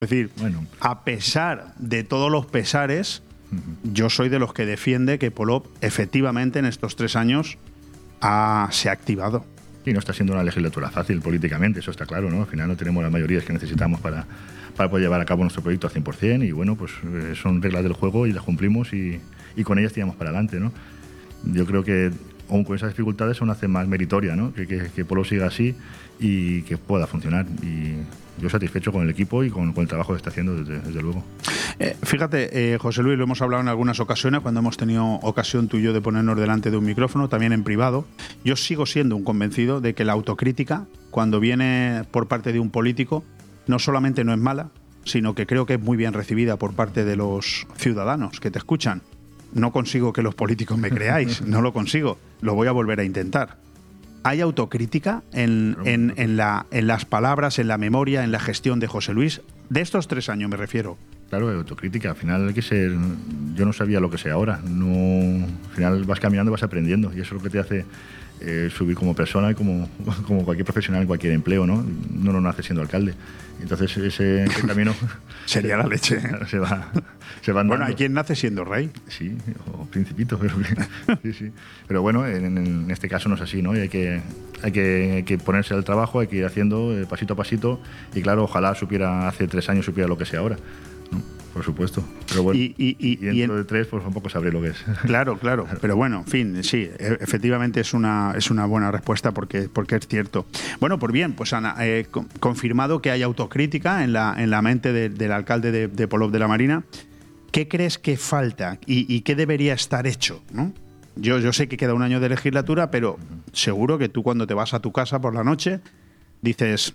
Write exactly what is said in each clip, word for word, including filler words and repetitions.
Es decir, bueno, a pesar de todos los pesares, uh-huh. yo soy de los que defiende que Polop efectivamente en estos tres años ha, se ha activado. Y no está siendo una legislatura fácil políticamente, eso está claro, ¿no? Al final no tenemos las mayorías que necesitamos para, para poder llevar a cabo nuestro proyecto al cien por cien y bueno, pues eh, son reglas del juego y las cumplimos y, y con ellas tiramos para adelante, ¿no? Yo creo que aún con esas dificultades aún hace más meritoria, ¿no? Que, que, que Polop siga así y que pueda funcionar. Y yo satisfecho con el equipo y con, con el trabajo que está haciendo, desde, desde luego. Eh, fíjate, eh, José Luis, lo hemos hablado en algunas ocasiones, cuando hemos tenido ocasión tú y yo de ponernos delante de un micrófono, también en privado. Yo sigo siendo un convencido de que la autocrítica, cuando viene por parte de un político, no solamente no es mala, sino que creo que es muy bien recibida por parte de los ciudadanos que te escuchan. No consigo que los políticos me creáis, no lo consigo, lo voy a volver a intentar. ¿Hay autocrítica en, en, en, la, en las palabras, en la memoria, en la gestión de José Luis? De estos tres años me refiero. Claro, autocrítica. Al final hay que ser... Yo no sabía lo que sé ahora. No, al final vas caminando y vas aprendiendo. Y eso es lo que te hace eh, subir como persona y como, como cualquier profesional en cualquier empleo, ¿no? No lo nace siendo alcalde. Entonces ese, ese camino... Sería la leche. Se va, se va bueno, hay quien nace siendo rey. Sí, o principito. Pero, sí, sí. Pero bueno, en, en este caso no es así, ¿no? Y hay que, hay que, hay que ponerse al trabajo, hay que ir haciendo eh, pasito a pasito. Y claro, ojalá supiera, hace tres años supiera lo que sé ahora. ¿No? Por supuesto. Pero bueno, y, y, y, y dentro y en... de tres, pues un poco sabré lo que es. Claro, claro. Pero bueno, en fin, sí, efectivamente es una, es una buena respuesta porque, porque es cierto. Bueno, pues bien, pues Ana, eh, confirmado que hay autocrítica en la, en la mente de, del alcalde de, de Polop de la Marina. ¿Qué crees que falta y, y qué debería estar hecho, ¿no? Yo, yo sé que queda un año de legislatura, pero seguro que tú cuando te vas a tu casa por la noche dices,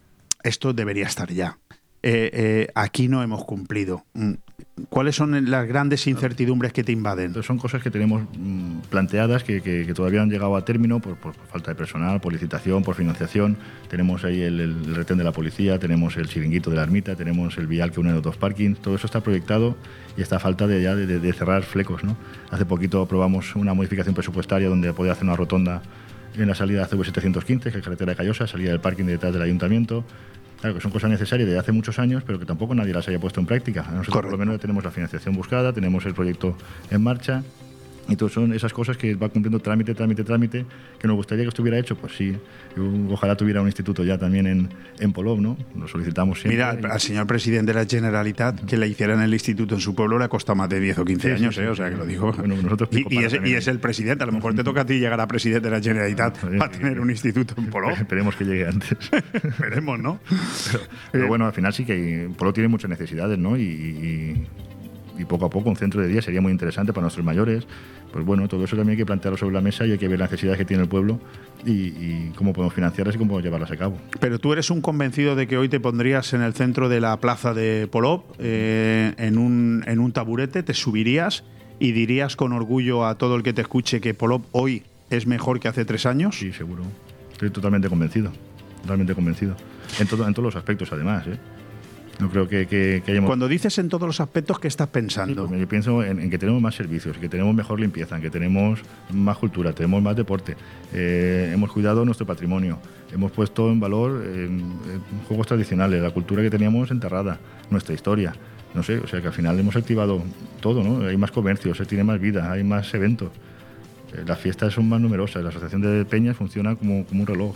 esto debería estar ya. Eh, eh, aquí no hemos cumplido. ¿Cuáles son las grandes incertidumbres que te invaden? Entonces son cosas que tenemos mmm, planteadas que, que, que todavía han llegado a término por, por, por falta de personal, por licitación, por financiación. Tenemos ahí el, el retén de la policía, tenemos el chiringuito de la ermita, tenemos el vial que une los dos parkings. Todo eso está proyectado y está a falta de, ya de, de, de cerrar flecos, ¿no? Hace poquito aprobamos una modificación presupuestaria donde podía hacer una rotonda en la salida de C V setecientos quince, que es carretera de Callosa, salida del parking de detrás del ayuntamiento. Claro, que son cosas necesarias de hace muchos años, pero que tampoco nadie las haya puesto en práctica. Nosotros Correcto. Por lo menos tenemos la financiación buscada, tenemos el proyecto en marcha, y todo son esas cosas que va cumpliendo trámite, trámite, trámite, que nos gustaría que estuviera hecho, pues sí. Yo, ojalá tuviera un instituto ya también en, en Polop, ¿no? Lo solicitamos siempre. Mira, al, al señor presidente de la Generalitat, que le hicieran el instituto en su pueblo, le ha costado más de diez o quince sí, años, sí, sí, ¿eh? O sea, que lo digo. Bueno, nosotros y, y, es, y es el presidente, a lo mejor te toca a ti llegar a presidente de la Generalitat no, para tener un instituto en Polop. Esperemos que llegue antes. Esperemos, ¿no? Pero, pero bueno, al final sí que Polop tiene muchas necesidades, ¿no? Y, y, y poco a poco un centro de día sería muy interesante para nuestros mayores. Pues bueno, todo eso también hay que plantearlo sobre la mesa y hay que ver las necesidades que tiene el pueblo y, y cómo podemos financiarlas y cómo podemos llevarlas a cabo. Pero tú eres un convencido de que hoy te pondrías en el centro de la plaza de Polop, eh, en, un, en un taburete, te subirías y dirías con orgullo a todo el que te escuche que Polop hoy es mejor que hace tres años. Sí, seguro. Estoy totalmente convencido, totalmente convencido. En, todo, en todos los aspectos, además, ¿eh? No creo que, que, que hayamos... Cuando dices en todos los aspectos, ¿qué estás pensando? Sí, pues yo pienso en, en que tenemos más servicios, que tenemos mejor limpieza, en que tenemos más cultura, tenemos más deporte, eh, hemos cuidado nuestro patrimonio, hemos puesto en valor eh, juegos tradicionales, la cultura que teníamos enterrada, nuestra historia. No sé, o sea que al final hemos activado todo, ¿no? Hay más comercio, se tiene más vida, hay más eventos, eh, las fiestas son más numerosas, la asociación de peñas funciona como, como un reloj.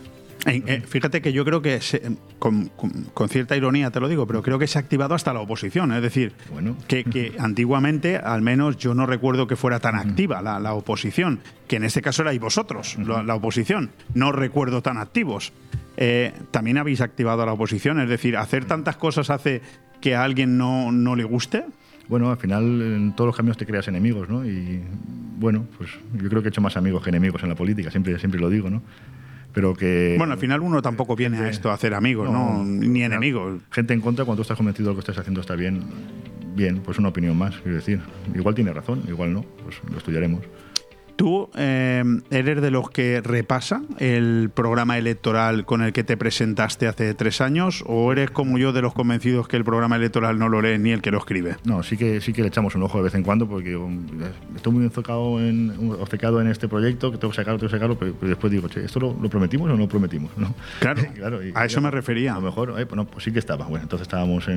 Eh, eh, fíjate que yo creo que, se, con, con, con cierta ironía te lo digo, pero creo que se ha activado hasta la oposición. Es decir, bueno. que, que antiguamente, al menos yo no recuerdo que fuera tan activa la, la oposición, que en este caso erais vosotros, uh-huh. la, la oposición. No recuerdo tan activos. Eh, también habéis activado a la oposición, es decir, ¿hacer tantas cosas hace que a alguien no, no le guste? Bueno, al final en todos los caminos te creas enemigos, ¿no? Y bueno, pues yo creo que he hecho más amigos que enemigos en la política, siempre, siempre lo digo, ¿no? Pero que... Bueno, al final uno tampoco viene gente, a esto a hacer amigos, no, ¿no? Ni enemigos. Gente en contra, cuando tú estás convencido de lo que estás haciendo está bien, bien, pues una opinión más, quiero decir. Igual tiene razón, igual no, pues lo estudiaremos. ¿Tú eh, eres de los que repasa el programa electoral con el que te presentaste hace tres años o eres como yo de los convencidos que el programa electoral no lo lee ni el que lo escribe? No, sí que sí que le echamos un ojo de vez en cuando porque um, estoy muy enfocado en, enfocado en este proyecto, que tengo que sacarlo, tengo que sacarlo, pero, pero después digo, che, ¿esto lo, lo prometimos o no lo prometimos? ¿No? Claro, claro y, a eso y, me refería. A lo mejor, eh, pues, no, pues sí que estaba. Bueno, entonces estábamos en,